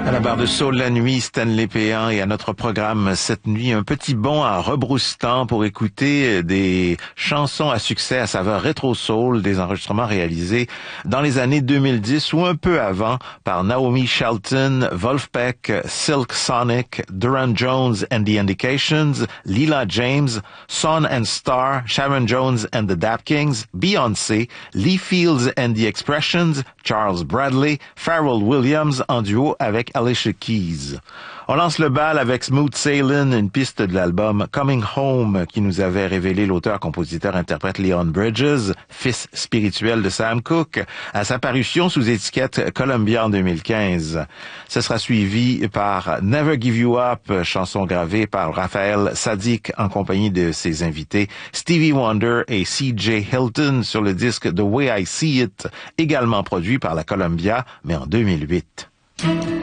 À la barre de Soul la nuit, Stanley Péan, et à notre programme cette nuit, un petit bond en rebrousse-temps pour écouter des chansons à succès à saveur rétro-soul, des enregistrements réalisés dans les années 2010 ou un peu avant par Naomi Shelton, Wolfpack, Silk Sonic, Duran Jones and the Indications, Leela James, Son and Star, Sharon Jones and the Dap Kings, Beyoncé, Lee Fields and the Expressions, Charles Bradley, Pharrell Williams en duo avec Alicia Keys. On lance le bal avec Smooth Sailin', une piste de l'album Coming Home qui nous avait révélé l'auteur-compositeur-interprète Leon Bridges, fils spirituel de Sam Cooke, à sa parution sous étiquette Columbia en 2015. Ce sera suivi par Never Give You Up, chanson gravée par Raphaël Saadiq en compagnie de ses invités Stevie Wonder et C.J. Hilton sur le disque The Way I See It, également produit par la Columbia, mais en 2008.